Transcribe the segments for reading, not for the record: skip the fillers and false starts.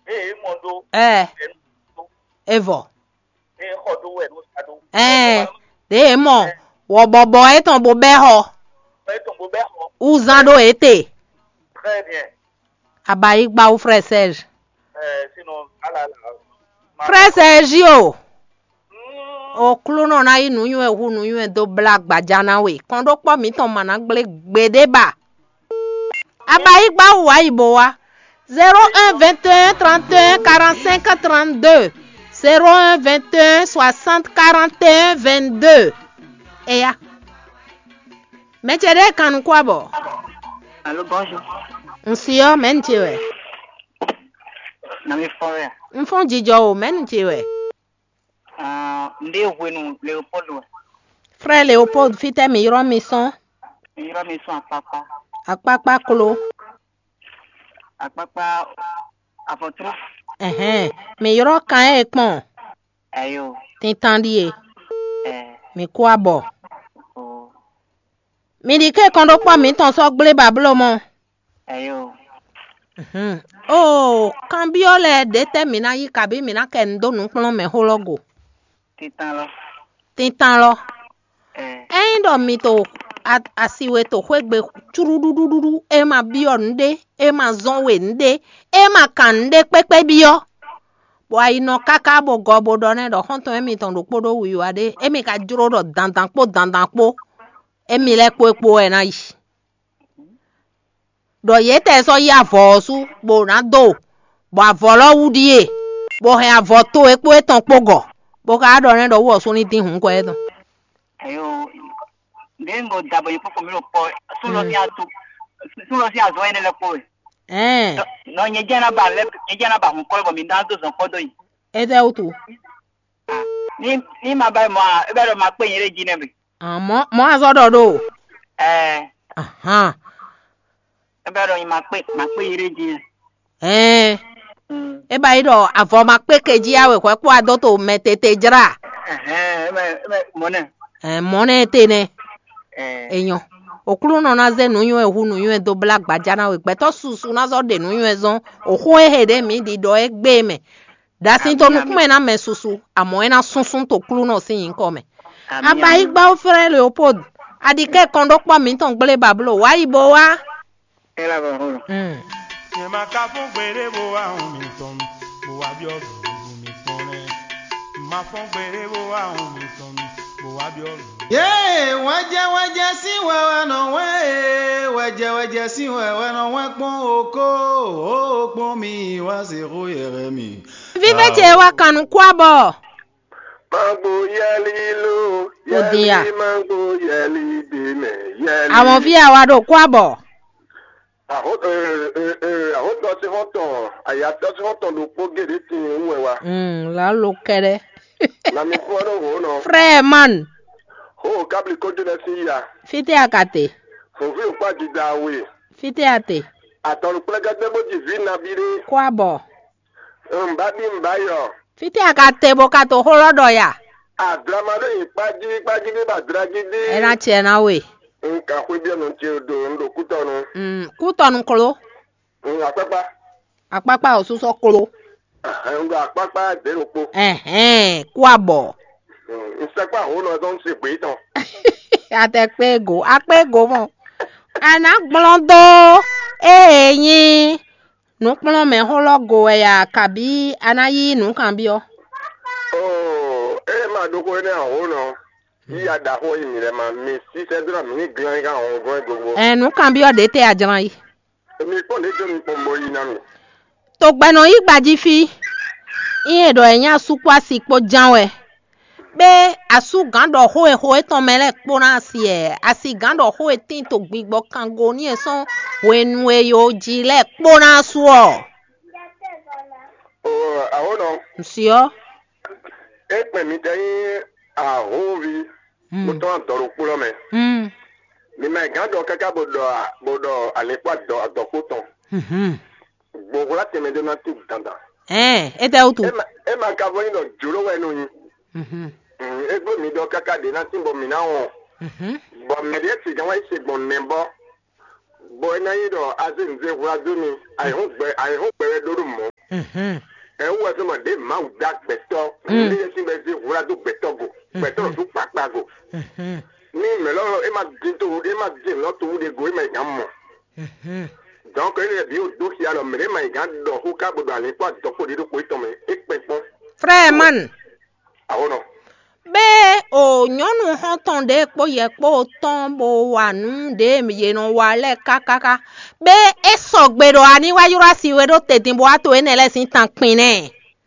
mondo. Evo. Hodo we no sado. De mo. Wo bobo eton bo be ho. Usando été. Très bien. Abayi gba o frère Serge. Sinon, ala. Frère Sergio. O kluno na inu yu ehu nu yu do black bajana we. Kondo po mi ton mana gbede ba. Abayi gba wa ibo wa. 01 21 31 45 32 01 21 60 41 22 Eya. Mechere kanu kwa bo. Allô, bonjour. Nsio menchiwe. Na mi fore. Mfon jijo o menchiwe. Nde wenu Leopold. Frère Léopold fite mi ro mi son. Mi ro mi son apapa. Apapa klo. Apapa afotru. Mi ro kan e pon. Ayo. Tintandie. Mi kwa bo. Mi di ke kondo po mi ton so gble bablo mo. Ayo. Oh, cambiole determina yi kabi mina ken do nu plon me hologo. Tintan lo. Do mi to asiwe to kwegbe churudududu e ma bio nde, e ma zonwe nde, e ma kande pepe bio. Bo ayi no kaka bo gobo do ne do honto emi ton do podo wi ade, emi ka juro do dandan po. Emi le po e na yi. Do ye te so ya vosu bo na do. Bo avolo wudie. Bo he avoto epo eton pogo. Bo ka do ne do wo so ni tin hun ko e don. Ayo. Ndengo dabo yipo ko mi lo po. Sulo si azo ene le po. No nyejana ba hun ko bo mi dan do zon podo yi. E de utu. Ni ma ba mo e be do ma pe yin reji ne be. Mo azo do. Ebe do yin ma pe yin reji. E ba ido afo ma pe keji awe kwepo adoto metete jra. Mone tene. Eyan. Okuru no na ze nu yu ehu nu yu do black bajana we peto susu na zo de nu yu ezon ohu ehede mi di do egbe me. Da sin to nu kuma na me susu amo na sunsun to kuru no sin yin ko me. Abayi gba o Frère Léopold. Adike kondo po mi ton gble bablo wa ibo wa. Ela ba ho. Ye ma ka fun gbere bo wa mi ton bo wa bi oru mi fone. Ma fun gbere bo wa mi ton bo wa bi oru. Yeah, waje si wewe no we, waje si wewe no we pon oko, pon mi wa zero yeremi. Vive che wa kanu kwa bo. Mango yeli lo, yeli mango yeli bime, yeli. Àwọn fi awa do kwa bo. Aho do ti hoton, aya do ti hoton do po gede ti nwe wa. La lo kere. Na mi fo no no. Frère man. Oh, kabli kojo na si ya. Fite akate. Fo fi pa gidawe. Fite ate. Atonu plega de boji vi na bire. Kwa bo. Mbadi mbayo. Fite akate bo ka to horodo ya. Drama do ipaji de ba dragide. E na che na we. Nka kwe bi no che do ndo kutonu. Kutonu klo. Apapa osuso klo. Nga apapa de ropo. Kwa bo. Nsepa ho no don se pe tan. Apego mo. Ana gblondo eyin. Nu pon me hologo ya kabi anayi nu kan bi o. Ma doko ne ho no. Iya da ho yin re ma mi si se dra mi ni gan ga on go gbogbo. Nu kan bi o de te ajan yi. Mi ko le jo mi po mo yi na mi. To gbeno yi gbaji fi. Iye do eyan supwa si po janwe. Be asu gando hoe ton mele kpona si asi gando hoe tin to gbigbo kango ni eson wenwe yo jile kpona suo. Aho no. Nsio. Pe mi dey aho vi. Mo to antoro kulo me. Mi me gando kaka bodo alepa do koton. Gbogbo la teme de na ti danda. E te utu. E ma ka bo yin do juro we no yin. Egbo mi do kaka de na timbo mi na won. Bo me de ti gan wa se gbon nembo. Bo na yi do azin ze wura do mi. Ai ho gbe re doru mo. wo so ma de ma uda beto ni si be si wura do beto go beto do papa go ni me lo e ma din lo to de go e ma yam donc ele bi o do ki alo me ma ga do hu ka bo ani pa do ko di do ko ito me e pe pon frère man awono be o nyonu hon ton de po ye po ton bo wa nu de mi ye no wa le kakaka be e so gbero ani wa yura si we do tedin bo ato ene le sin tan pin ne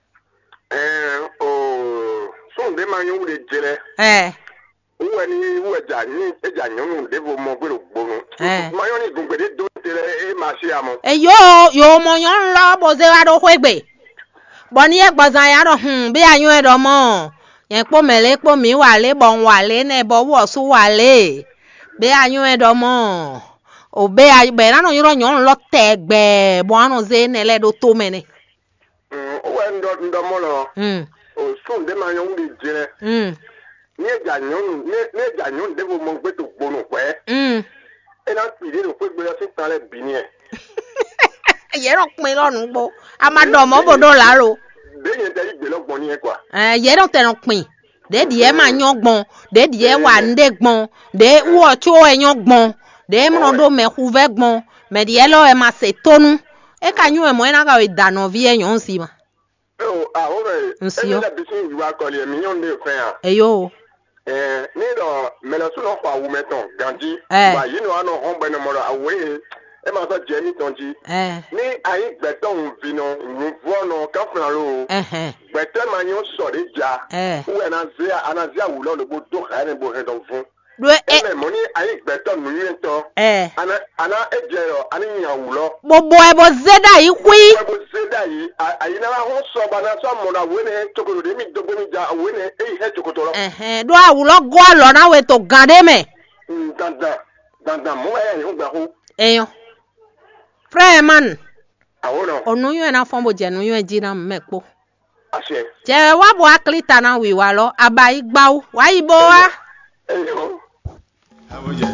o so de ma yun de jere uwe ni uwe ja ni e ja nyonu de bo mo gbero gbonu ma yon ni gungbede do tere e ma si amo yo mo yon lo bo ze wa do hwegbe bo ni e gbozan ya do be ayun e do mo yen po mele po mi wale bon wale ne bo wo su wale be ayun e do mo o be na no yoro nyon lo tegbe bo anu ze ne le do to mene o we ndo mo lo o sun de ma yon de jere ni ja nyon de bo mo gbe to gbonu pe e na ti de ko gbe si tale bi ni e ye ro pin lorun gbo amado mo bodo laro de de igbe lo gbon ni e kwa ye don teran pin de die ma yan gbon de die wa nde gbon de wo cho e yan gbon de mo do me hu ve gbon me die lo e ma se tonu e ka yun e mo na ka we dano vi e yan si ma o be e na bi sin wa ko le mi yon de fe an eyo ni do me lo so lo kwa wu meton ganji ba yi no ano hon be no mo awe e ma so je ni tonji ni ayi gbeton vi no ru no ka fun ro gbeton ma yon so de ja u e na zia wu lo bo do ka ni bo he don fun do e mo ni ayi gbeton nu yin to ana ejero ani yan wu lo gbogbo e bo zeda yi kwi bo zeda yi ayi na ho so ba na so mo na we ne chokoro de mi dogbo mi ja we ne e he chokoto lo do awulo go lo na we to gande me dandan mo e yo gba ho eyan frère man awono onu yo na fon bo je nu yo ejira mepo ase je wa bo aklita na wi wa lo abai gbawo wa ibo wa eyo